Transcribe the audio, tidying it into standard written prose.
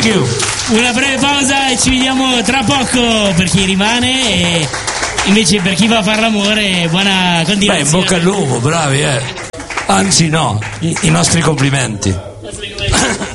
you. Una breve pausa e ci vediamo tra poco per chi rimane e invece per chi va a fare l'amore buona continuazione. Beh, in bocca al lupo, bravi, Anzi no, i nostri complimenti.